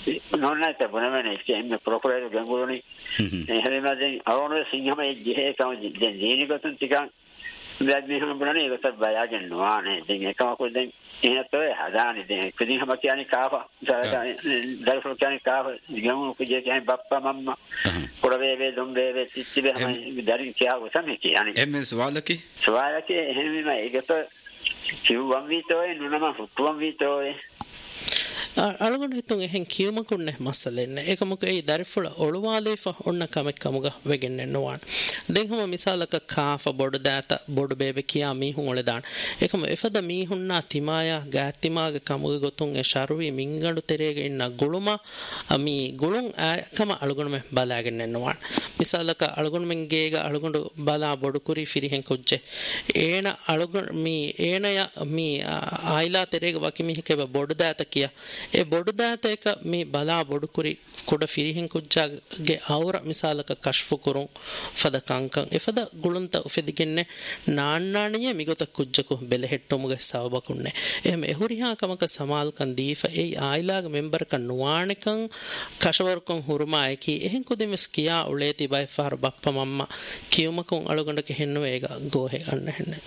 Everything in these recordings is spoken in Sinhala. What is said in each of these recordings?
non è che buonamente che mi procuro che nguloni e ma allora singhama e je ka jeni ko tuntika That me hum bunani ko tab baya gen nuane dinge ka ko den ina to hadani den kudin hama kyani kafa dar fo kyani kafa digam ko je kyani bappa mamma korave ve dombe ve titti ve hama darin kya ko sami kyani em sawalaki hemi ma egato kiwam vitoe nunama futuam vitoe Alagoda හිතුන් එහෙන් කියමකුන්නේ මස්සලෙන්න ඒකමක ඒ දරිෆුල ඔළුවාලේෆ ඔන්න කමෙක් කමුග වෙගෙන්නේ නොවාන දෙන් හම මිසාලක කාෆ බොඩ දාත බොඩ බේබ කියා මීහුන් ඔල දාන ඒකම එෆද මීහුන්නා තිමායා ගෑත්තිමාගේ කමුග ගොතුන් ඒ ශරුවි මින්ගඩු තෙරේග ඉන්න ගුළුම මී ගුළුන් කම අලගොඩ මෙ බලාගෙන නොවාන මිසාලක අලගොඩ මෙන් ගේග අලගොඩ බලා බොඩ කුරි ෆිරිහෙන් කුජ්ජේ ඒන අලගොඩ මී ඒනය මී ආයිලා තෙරේග වකි මිහිකේ බොඩ දාත කියා ඒ බොඩු දාත එක මේ බලා බොඩු කුරි කුඩ ෆිරිහින් කුජ්ජාගේ අවර මිසාලක කෂ්ෆු කුරුන් ෆද කංකන් එෆද ගුලුන්ත උෆෙදිගෙන්නේ නාන්නාණිය මිගත කුජ්ජකු බෙලහෙට්ටොමුගේ සවබකුන්නේ එහෙම එහුරිහා කමක සමාල්කන් දීෆ ඒ ආයිලාගේ මෙම්බර් කන් නුවාණකන් කෂවර්කන් හුරුමායකි එහෙන් කුදෙමස් කියා උලේති බයි ෆාර බප්ප මම්ම කියුමකුන් අලගොඩක හෙන්නු ඒක ගෝහෙ අන්න හෙන්නේ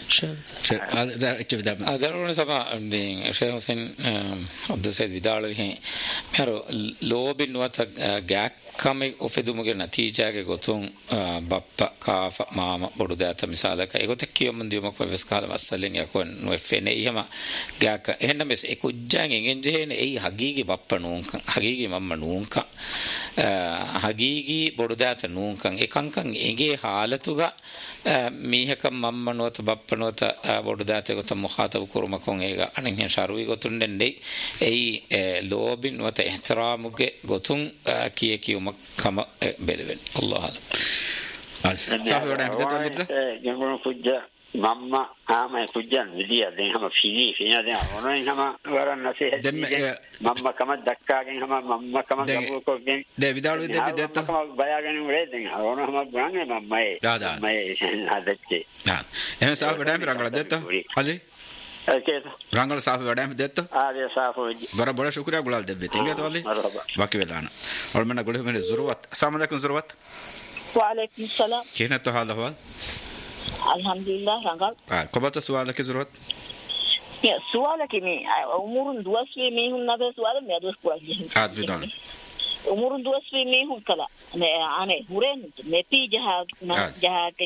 අදරුණ සම ෂේහුසෙන් අදසේ විදාල විහි මර ලෝබින් වත ගෑක් කමේ ඔෆෙදුමුගේ නතිජාගේ ගොතුන් බප්ප කාෆ මාම බොඩු දාත මිසාලක ඒගොත කියොමන් දියමක් වෙස් කාල වස්සලෙන් යකොන් නොෆෙනේ යම ගෑක එහෙනම් මෙස් එකුජ්ජාන් එංජෙහෙන ඒ හගීගේ බප්ප නූන්කන් හගීගේ මම්ම නූන්කන් හගීගේ බොඩු දාත නූන්කන් එකංකන් එගේ හාලතුගා මීහකම් මම්ම නොත බප්ප නොත බොඩු දාත ගොත මුඛාතබ කුරුමකොන් ඒක අනෙන් ශරුවි ගොතුන් දෙන්නේ ඒ ලෝබින් වත ඉහ්තරාමුගේ ගොතුන් කිය කියුමක් කම බෙදවෙන අල්ලාහ් සාෆි වඩා ජංගුණ කුජ්ජා මම්ම ආම කුජ්ජන් විදිය දැන් හැම ෆිනා දැන් ඕනෙන් හැම වරන් නැසේ මම්ම කම දක්කාගෙන හැම මම්ම කම ගබුකොගෙන් දෙ විදාලු දෙ දෙත මම බයගෙන උරේ දැන් ඕන හැම ගන්නේ මම්මයි හදච්චේ එහෙනම් සාෆි වඩා රංගල දෙත අලි රංගල සාෆි වඩා දෙත ආදී සාෆි බර ශුක්‍රියා ගුලාල් දෙබ්බේ තින්ගේ තවලි වාකි වෙලාන ඔල්මන ගොඩ මෙ සුරුවත් අස්සලාමු අලයිකුම් සුරුවත් وعليكم السلام كيف هذا هو الحمد لله رنقل قبلت سؤالك زروت يا سؤالك مي امور دوس في مي هم نبي سؤال ما دوس كويس بدون امور دوس في مي هم كلا انا هورين نبي جهاد جهاد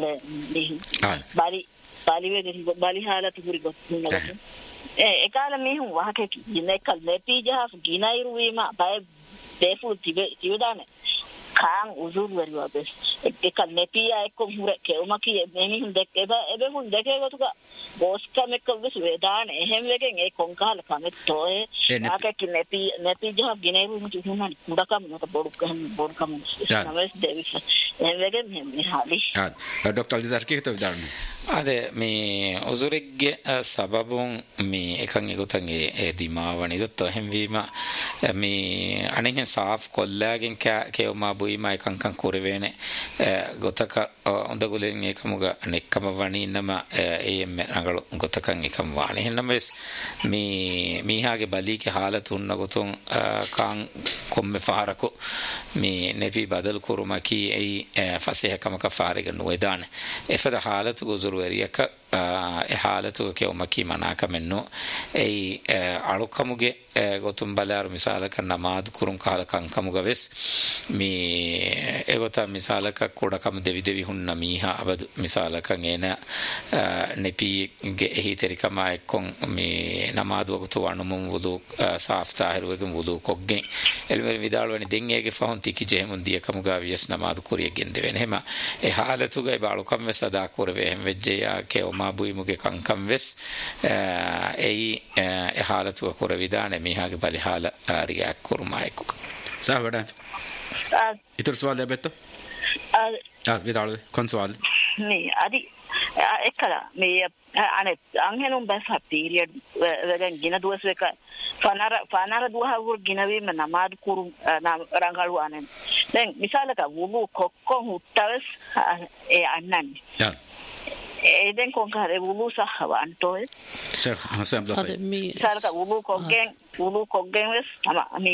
بالي حالات هوري غو එකල මෙහුම් වහකේ ඉන්නකල් නැති ජහස් ගිනයිරු වීම බය දෙෆුල් තිබෙදාන කාන් උසුල් වරිවා බස් එකල් නැතියා එක්ක මුර කෙවමකි මෙමිහුම් දැක්කේ එබේ හුන් දැකේ ගතුක බෝස්කම එක්ක විස වේදාන එහෙම වෙකෙන් ඒ කොංකාල කමෙත් තෝයේ ආකේ නැති ජහ ගිනයිරු මුතු හුනන් කුඩකම නත බොඩකම නමස් දෙවිස් එහෙම වෙකෙන් මෙහි හාලි ડોક્ટર ලිසර්කි හිතව දාන්න අද මේ ඔසුරෙක්ගේ සබබුන් මේ එකන් එකතන් ඒ දිමාවනි දොත් එහෙම වීම මේ අනෙන් සාෆ් කොල්ලාගෙන් කේවමා බුයිමා එකංකන් කුරවේනේ ගොතක හොඳගුලෙන් එකමුග නෙක්කම වණින්නම එම් නගල ගොතකන් එකම වානේ එහෙනම් මේ මීහාගේ බලීගේ حالت උන්න ගොතුන් කාන් කොම්මේ ෆාරකෝ මේ නෙපි බදල් කුරුමකි ඒ ෆසේහකම කෆාරෙක නොයදාන එෆද حالت ගොසුරු වරියක ඒ حالت කේවමකි මනාකමෙන්නෝ ඒ අලුකමුගේ ගොතුම් බලාර මිසාලක නමාද් කුරුම් කාලකන් කමුග වෙස් මේ එගොත මිසාලක කොඩකම දෙවි හුන්න මීහා අබද මිසාලකන් එන නෙපිගේ එහිතරිකම එක්කොන් මේ නමාද් වගතු වණුමුම් වුදු සාෆ්තාහිරුවගෙන් වුදු කොග්ගෙන් එල්මෙ විදාල වෙන දෙංගේගේ ෆහොන් තිකි ජෙමුන් දිය කමුගා වියස් නමාද් කුරියගෙන් දෙවෙන හැම ඒ حالතුගේ බාලුකම් වෙස් සදා කුරවේ හැම වෙජ්ජයා කේවමා බුයිමුගේ කංකම් වෙස් ඒ حالතුක කුර විදානේ මීහාගේ බලිහාල රියක් කුරුමායක සාවඩ ඉතර සවාල් දෙබෙත්ත විදාල කොන් සවාල් මේ අදි එකලා මේ අනේ අංහෙනුම් බස් පීරියඩ් වලින් ගින දුවස් එක ෆනර දුවහවුර ගිනවීම නමාද් කුරු රංගලු අනේ දැන් මිසාලක වුබු කොක්කොන් හුට්ටවස් ඒ අන්නන්නේ ඒදෙන් කොංකාරේ වුබු සහවන්තෝ සර් හසම් දසයි සරක වුබු කොක්ගෙන් වෙස් තම